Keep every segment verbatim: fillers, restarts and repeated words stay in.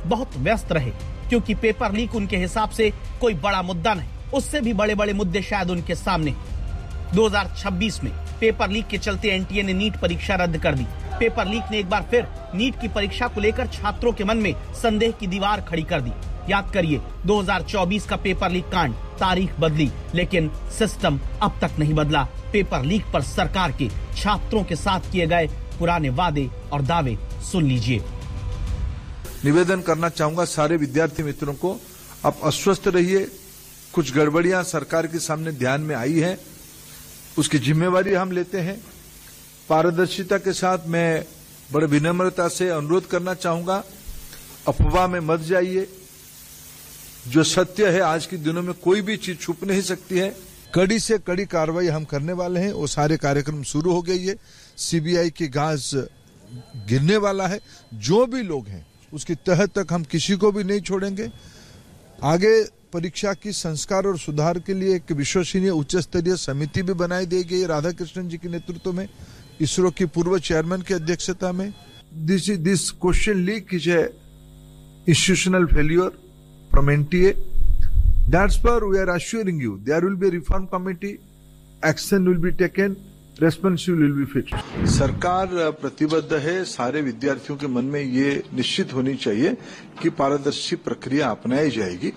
बहुत व्यस्त रहे, क्योंकि पेपर लीक उनके हिसाब से कोई बड़ा मुद्दा नहीं, उससे भी बड़े बड़े मुद्दे शायद उनके सामने। दो हज़ार छब्बीस में पेपर लीक के चलते एनटीए ने नीट परीक्षा रद्द कर दी। पेपर लीक ने एक बार फिर नीट की परीक्षा को लेकर छात्रों के मन में संदेह की दीवार खड़ी कर दी। याद करिए, दो हज़ार चौबीस का पेपर लीक कांड, तारीख बदली लेकिन सिस्टम अब तक नहीं बदला। पेपर लीक पर सरकार के छात्रों के साथ किए गए पुराने वादे और दावे सुन लीजिए। निवेदन करना चाहूंगा सारे विद्यार्थी मित्रों को, आप अस्वस्थ रहिए। कुछ गड़बड़ियां सरकार के सामने ध्यान में आई है, उसकी जिम्मेवारी हम लेते हैं। पारदर्शिता के साथ मैं बड़े विनम्रता से अनुरोध करना चाहूंगा, अफवाह में मत जाइए। जो सत्य है, आज के दिनों में कोई भी चीज छुप नहीं सकती है। कड़ी से कड़ी कार्रवाई हम करने वाले हैं। वो सारे कार्यक्रम शुरू हो गई है। सीबीआई की घास गिरने वाला है। जो भी लोग हैं उसकी तह तक हम किसी को भी नहीं छोड़ेंगे। आगे परीक्षा की संस्कार और सुधार के लिए एक विश्वसनीय उच्च स्तरीय समिति भी बनाई दी गई राधाकृष्णन जी के नेतृत्व में, इसरो की पूर्व चेयरमैन की अध्यक्षता में। This this question leak is a institutional failure from N T A. That's why we are assuring you there will be a reform committee, action will be taken, responsible will be fixed. सरकार प्रतिबद्ध है। सारे विद्यार्थियों के मन में ये निश्चित होनी चाहिए कि पारदर्शी प्रक्रिया अपनाई जाएगी।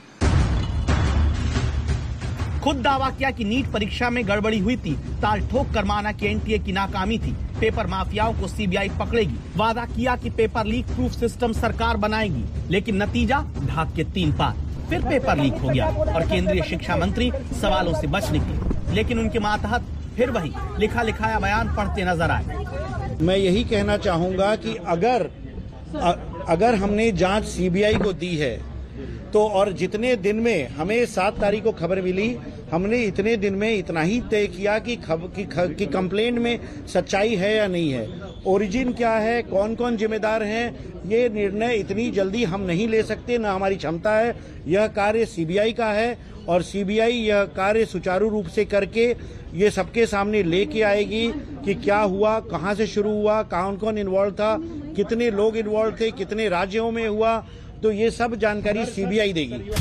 खुद दावा किया कि नीट परीक्षा में गड़बड़ी हुई थी, ताल ठोक कर माना कि एनटीए की नाकामी थी, पेपर माफियाओं को सीबीआई पकड़ेगी, वादा किया कि पेपर लीक प्रूफ सिस्टम सरकार बनाएगी, लेकिन नतीजा ढाक के तीन पार। फिर पेपर लीक हो गया और केंद्रीय शिक्षा मंत्री सवालों से बच निकले, लेकिन उनके मातहत फिर वही लिखा लिखाया बयान पढ़ते नजर आए। मैं यही कहना चाहूंगा कि अगर अगर हमने जांच सीबीआई को दी है तो, और जितने दिन में हमें सात तारीख को खबर मिली, हमने इतने दिन में इतना ही तय किया कि खब की, की कंप्लेंट में सच्चाई है या नहीं है, ओरिजिन क्या है, कौन कौन जिम्मेदार हैं, ये निर्णय इतनी जल्दी हम नहीं ले सकते, न हमारी क्षमता है। यह कार्य सीबीआई का है और सीबीआई यह कार्य सुचारू रूप से करके ये सबके सामने लेके आएगी कि क्या हुआ, कहां से शुरू हुआ, कौन कौन इन्वॉल्व था, कितने लोग इन्वॉल्व थे, कितने राज्यों में हुआ, तो ये सब जानकारी सीबीआई देगी।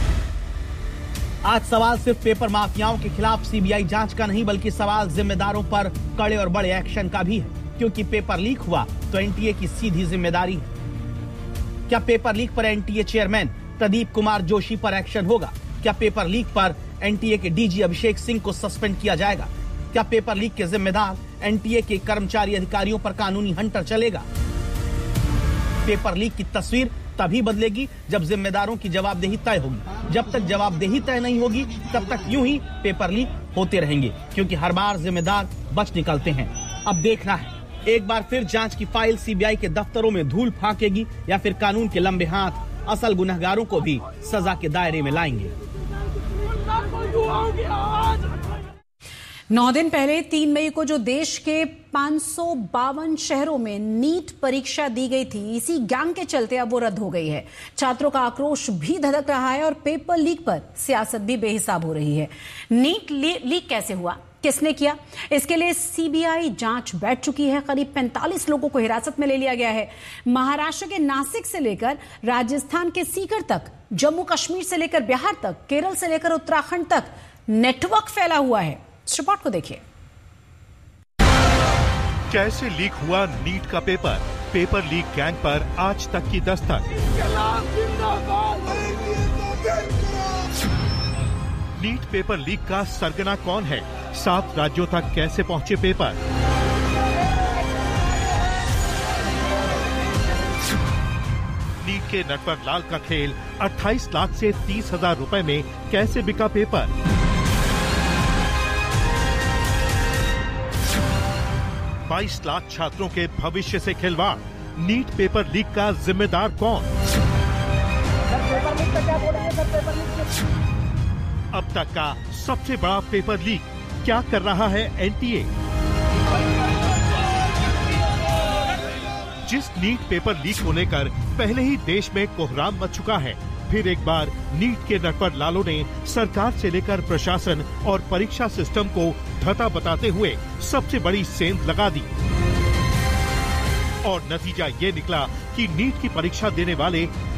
आज सवाल सिर्फ पेपर माफियाओं के खिलाफ सीबीआई जांच का नहीं, बल्कि सवाल जिम्मेदारों पर कड़े और बड़े एक्शन का भी है, क्योंकि पेपर लीक हुआ तो एनटीए की सीधी जिम्मेदारी है। क्या पेपर लीक पर एनटीए चेयरमैन प्रदीप कुमार जोशी पर एक्शन होगा? क्या पेपर लीक पर एनटीए के डीजी अभिषेक सिंह को सस्पेंड किया जाएगा? क्या पेपर लीक के जिम्मेदार एनटीए के कर्मचारी अधिकारियों पर कानूनी हंटर चलेगा? पेपर लीक की तस्वीर तभी बदलेगी जब जिम्मेदारों की जवाबदेही तय होगी। जब तक जवाबदेही तय नहीं होगी तब तक यूं ही पेपर लीक होते रहेंगे, क्योंकि हर बार जिम्मेदार बच निकलते हैं। अब देखना है, एक बार फिर जांच की फाइल सीबीआई के दफ्तरों में धूल फांकेगी या फिर कानून के लंबे हाथ असल गुनहगारों को भी सजा के दायरे में लाएंगे। नौ दिन पहले तीन मई को जो देश के पाँच सौ बावन शहरों में नीट परीक्षा दी गई थी, इसी गैंग के चलते अब वो रद्द हो गई है। छात्रों का आक्रोश भी धधक रहा है और पेपर लीक पर सियासत भी बेहिसाब हो रही है। नीट लीक कैसे हुआ, किसने किया, इसके लिए सीबीआई जांच बैठ चुकी है। करीब पैंतालीस लोगों को हिरासत में ले लिया गया है। महाराष्ट्र के नासिक से लेकर राजस्थान के सीकर तक, जम्मू कश्मीर से लेकर बिहार तक, केरल से लेकर उत्तराखंड तक नेटवर्क फैला हुआ है। इस रिपोर्ट को देखिए। कैसे लीक हुआ नीट का पेपर? पेपर लीक गैंग पर आज तक की दस्तक। नीट पेपर लीक का सरगना कौन है? सात राज्यों तक कैसे पहुंचे पेपर? नीट के नटवर लाल का खेल, अट्ठाईस लाख से तीस हजार रुपए में कैसे बिका पेपर? बाईस लाख छात्रों के भविष्य से खिलवाड़, नीट पेपर लीक का जिम्मेदार कौन? पेपर लीक का क्या बोलेंगे सर? पेपर लीक अब तक का सबसे बड़ा पेपर लीक क्या कर रहा है एनटीए? जिस नीट पेपर लीक को लेकर पहले ही देश में कोहराम मच चुका है, फिर एक बार नीट के नटवर लालों ने सरकार से लेकर प्रशासन और परीक्षा सिस्टम को धता बताते हुए सबसे बड़ी सेंध लगा दी। और नतीजा ये निकला कि नीट की परीक्षा देने वाले